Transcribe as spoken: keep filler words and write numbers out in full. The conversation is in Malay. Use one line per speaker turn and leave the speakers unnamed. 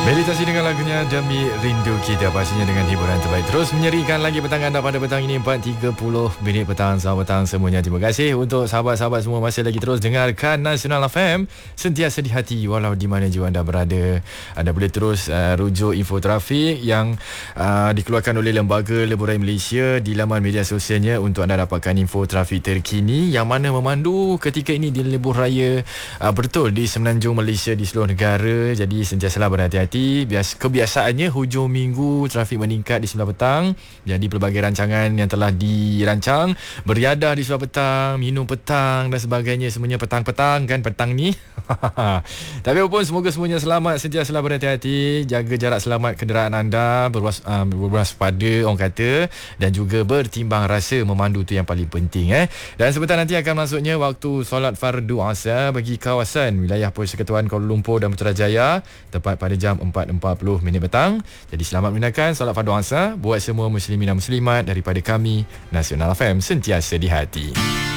Meditasi dengan lagunya Demi Rindu Kita, pastinya dengan hiburan terbaik. Terus menyerikan lagi petang anda pada petang ini, empat tiga puluh minit petang. Selamat petang semuanya. Terima kasih untuk sahabat-sahabat semua masih lagi terus dengarkan Nasional F M. Sentiasa di hati walau di mana juga anda berada. Anda boleh terus uh, rujuk info trafik yang uh, dikeluarkan oleh Lembaga Leburan Malaysia di laman media sosialnya untuk anda dapatkan info trafik terkini yang mana memandu ketika ini di Lebuh Raya uh, betul di Semenanjung Malaysia di seluruh negara. Jadi sentiasalah berhati-hati. Bias, kebiasaannya hujung minggu trafik meningkat di sebelah petang. Jadi pelbagai rancangan yang telah dirancang beriadah di sebelah petang, minum petang dan sebagainya, semuanya petang-petang kan petang ni. Tapi apapun, semoga semuanya selamat, sentiasalah berhati-hati, jaga jarak selamat kenderaan anda, berwas, uh, berwaspada orang kata, dan juga bertimbang rasa memandu tu yang paling penting eh. Dan sebentar nanti akan masuknya waktu solat fardu asar bagi kawasan wilayah Persekutuan Kuala Lumpur dan Putrajaya tepat pada jam empat empat puluh minit petang. Jadi selamat menunaikan solat fardu asar buat semua muslimin dan muslimat daripada kami Nasional F M, sentiasa di hati.